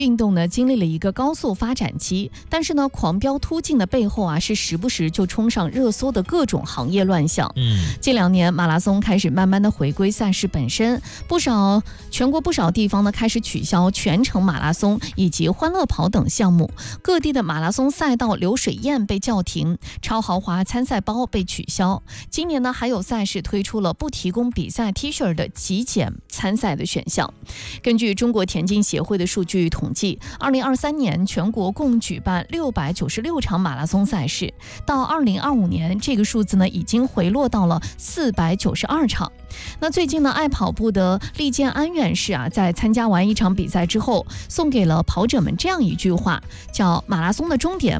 运动呢经历了一个高速发展期，但是呢，狂飙突进的背后啊，是时不时就冲上热搜的各种行业乱象。近2年马拉松开始慢慢的回归赛事本身，全国不少地方呢开始取消全程马拉松以及欢乐跑等项目，各地的马拉松赛道流水宴被叫停，超豪华参赛包被取消。今年呢，还有赛事推出了不提供比赛 T 恤的极简参赛的选项。根据中国田径协会的数据统计，2023年全国共举办696场马拉松赛事，到2025年这个数字呢已经回落到了492场。那最近呢，爱跑步的利建安院士啊，在参加完一场比赛之后，送给了跑者们这样一句话，叫马拉松的终点